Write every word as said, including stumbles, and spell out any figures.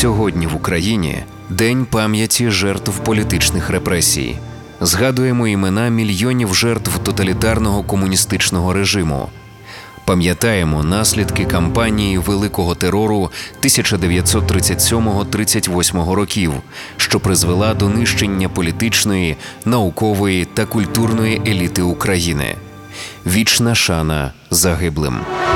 Сьогодні в Україні День пам'яті жертв політичних репресій. Згадуємо імена мільйонів жертв тоталітарного комуністичного режиму. Пам'ятаємо наслідки кампанії Великого терору тисяча дев'ятсот тридцять сьомого - тридцять восьмого років, що призвела до нищення політичної, наукової та культурної еліти України. Вічна шана загиблим.